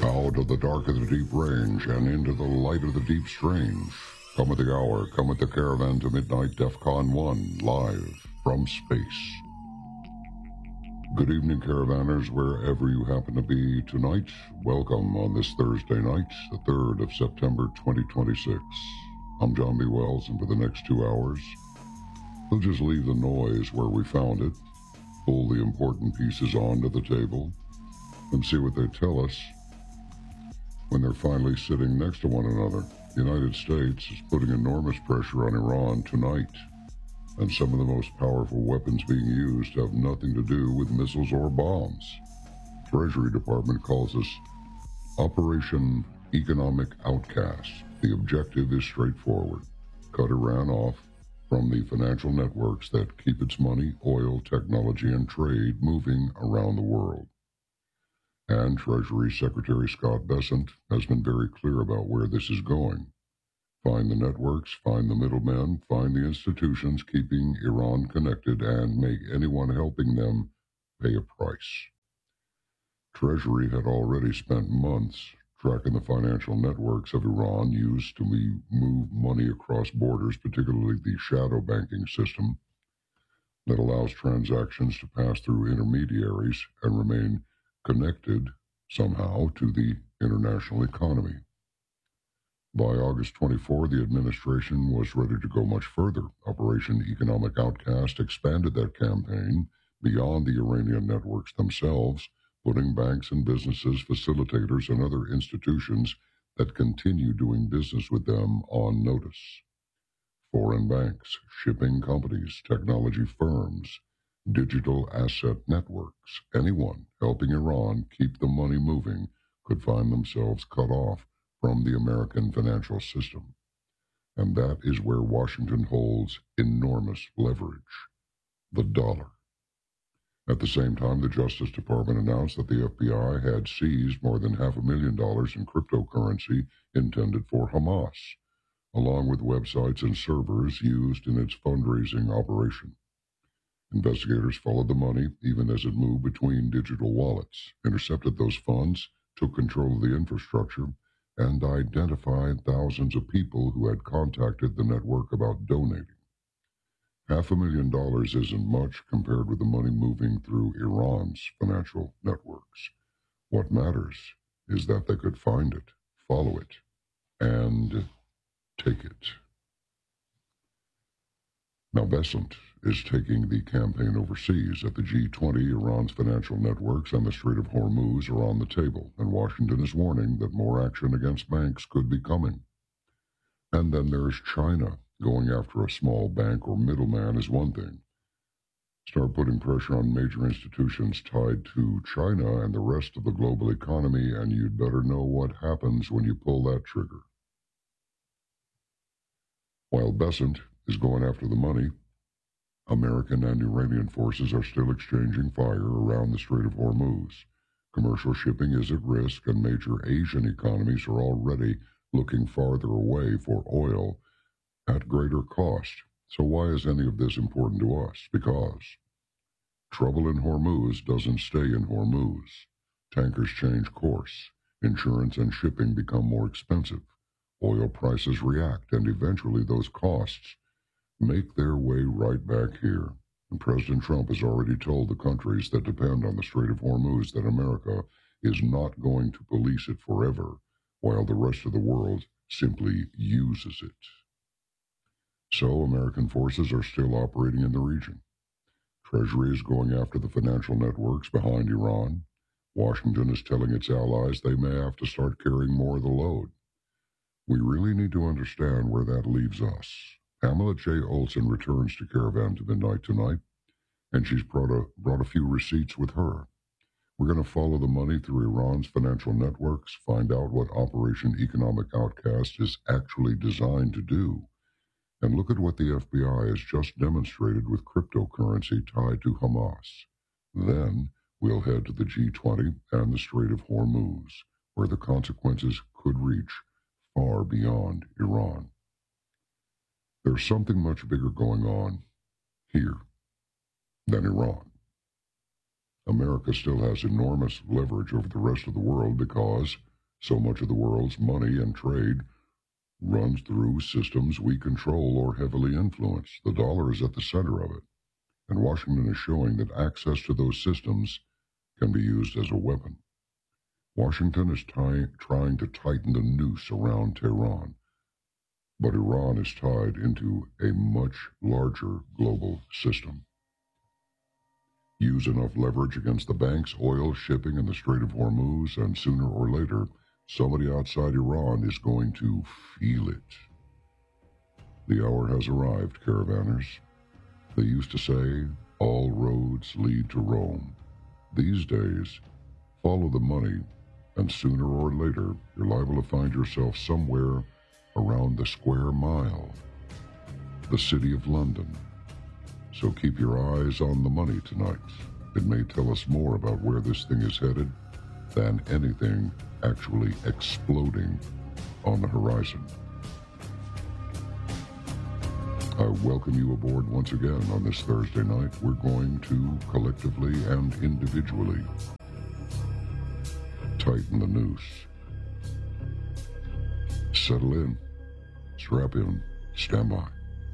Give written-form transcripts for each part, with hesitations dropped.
Out of the dark of the deep range and into the light of the deep strange. Come at the hour, come at the caravan to midnight, DEFCON 1, live from space. Good evening, caravanners, wherever you happen to be tonight. Welcome on this Thursday night, the 3rd of September, 2026. I'm John B. Wells, and for the next 2 hours, we'll just leave the noise where we found it, pull the important pieces onto the table, and see what they tell us when they're finally sitting next to one another. The United States is putting enormous pressure on Iran tonight, and some of the most powerful weapons being used have nothing to do with missiles or bombs. Treasury Department calls this Operation Economic Outcast. The objective is straightforward: cut Iran off from the financial networks that keep its money, oil, technology, and trade moving around the world. And Treasury Secretary Scott Bessent has been very clear about where this is going. Find the networks, find the middlemen, find the institutions keeping Iran connected, and make anyone helping them pay a price. Treasury had already spent months tracking the financial networks of Iran used to move money across borders, particularly the shadow banking system that allows transactions to pass through intermediaries and remain connected somehow to the international economy. By August 24, the administration was ready to go much further. Operation Economic Outcast expanded that campaign beyond the Iranian networks themselves, putting banks and businesses, facilitators, and other institutions that continue doing business with them on notice. Foreign banks, shipping companies, technology firms, digital asset networks, anyone helping Iran keep the money moving could find themselves cut off from the American financial system. And that is where Washington holds enormous leverage: the dollar. At the same time, the Justice Department announced that the FBI had seized more than $500,000 in cryptocurrency intended for Hamas, along with websites and servers used in its fundraising operation. Investigators followed the money even as it moved between digital wallets, intercepted those funds, took control of the infrastructure, and identified thousands of people who had contacted the network about donating. $500,000 isn't much compared with the money moving through Iran's financial networks. What matters is that they could find it, follow it, and take it. Now, Bessent is taking the campaign overseas. At the G20, Iran's financial networks and the Strait of Hormuz are on the table, and Washington is warning that more action against banks could be coming. And then there's China. Going after a small bank or middleman is one thing. Start putting pressure on major institutions tied to China and the rest of the global economy, and you'd better know what happens when you pull that trigger. While Bessent is going after the money, American and Iranian forces are still exchanging fire around the Strait of Hormuz. Commercial shipping is at risk, and major Asian economies are already looking farther away for oil at greater cost. So why is any of this important to us? Because trouble in Hormuz doesn't stay in Hormuz. Tankers change course. Insurance and shipping become more expensive. Oil prices react, and eventually those costs make their way right back here. And President Trump has already told the countries that depend on the Strait of Hormuz that America is not going to police it forever, while the rest of the world simply uses it. So American forces are still operating in the region. Treasury is going after the financial networks behind Iran. Washington is telling its allies they may have to start carrying more of the load. We really need to understand where that leaves us. Pamela J. Olson returns to Caravan to Midnight tonight, and she's brought a few receipts with her. We're going to follow the money through Iran's financial networks, find out what Operation Economic Outcast is actually designed to do, and look at what the FBI has just demonstrated with cryptocurrency tied to Hamas. Then we'll head to the G20 and the Strait of Hormuz, where the consequences could reach far beyond Iran. There's something much bigger going on here than Iran. America still has enormous leverage over the rest of the world because So much of the world's money and trade runs through systems we control or heavily influence. The dollar is at the center of it, and Washington is showing that access to those systems can be used as a weapon. Washington is trying to tighten the noose around Tehran, but Iran is tied into a much larger global system. Use enough leverage against the banks, oil, shipping, and the Strait of Hormuz, and sooner or later, somebody outside Iran is going to feel it. The hour has arrived, caravanners. They used to say, all roads lead to Rome. These days, follow the money, and sooner or later, you're liable to find yourself somewhere around the square mile, the city of London. So keep your eyes on the money tonight. It may tell us more about where this thing is headed than anything actually exploding on the horizon. I welcome you aboard once again on this Thursday night. We're going to collectively and individually tighten the noose. Settle in, strap in, stand by.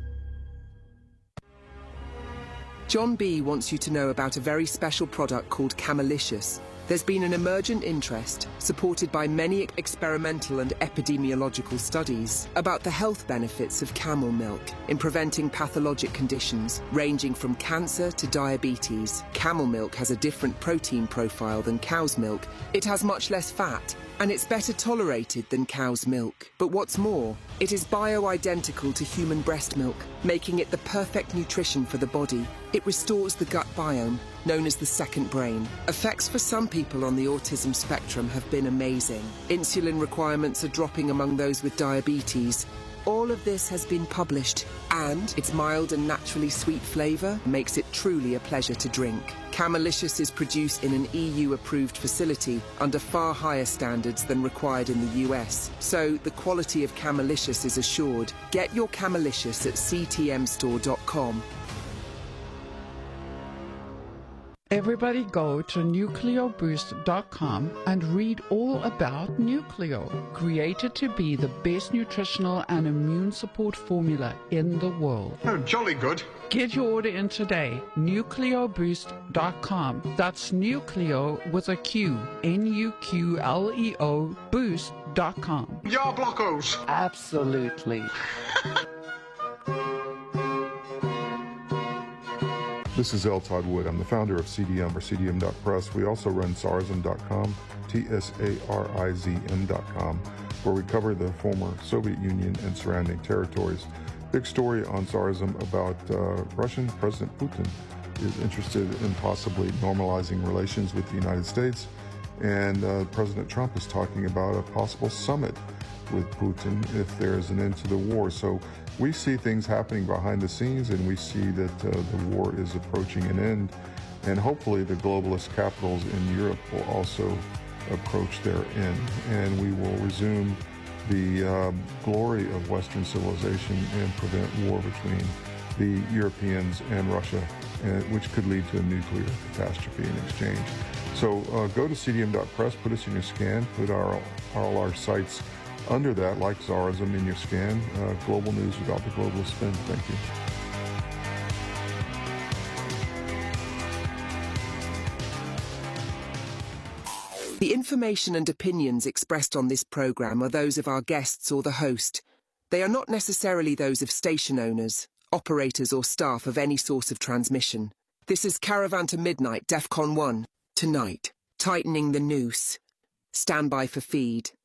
John B. wants you to know about a very special product called Camelicious. There's been an emergent interest, supported by many experimental and epidemiological studies, about the health benefits of camel milk in preventing pathologic conditions, ranging from cancer to diabetes. Camel milk has a different protein profile than cow's milk. It has much less fat, and it's better tolerated than cow's milk. But what's more, it is bioidentical to human breast milk, making it the perfect nutrition for the body. It restores the gut biome, known as the second brain. Effects for some people on the autism spectrum have been amazing. Insulin requirements are dropping among those with diabetes. All of this has been published, and its mild and naturally sweet flavour makes it truly a pleasure to drink. Camelicious is produced in an EU-approved facility under far higher standards than required in the US, so the quality of Camelicious is assured. Get your Camelicious at ctmstore.com. Everybody go to nucleoboost.com and read all about Nucleo, created to be the best nutritional and immune support formula in the world. Oh, jolly good. Get your order in today, nucleoboost.com. That's Nucleo with a Q, Nuqleo boost.com. Ya blockos. Absolutely. This is L. Todd Wood. I'm the founder of CDM, or CDM.press. We also run Tsarizm.com, TSARIZM.com, where we cover the former Soviet Union and surrounding territories. Big story on Tsarizm about Russian President Putin is interested in possibly normalizing relations with the United States, and President Trump is talking about a possible summit with Putin if there is an end to the war. So we see things happening behind the scenes, and we see that the war is approaching an end, and hopefully the globalist capitals in Europe will also approach their end, and we will resume the glory of Western civilization and prevent war between the Europeans and Russia, which could lead to a nuclear catastrophe in exchange. So go to cdm.press, put us in your scan, put all our sites under that, like Tsarizm, in your scan. Global news without the globalist spin. Thank you. The information and opinions expressed on this program are those of our guests or the host. They are not necessarily those of station owners, operators or staff of any source of transmission. This is Caravan to Midnight, DEFCON 1. Tonight, tightening the noose. Stand by for feed.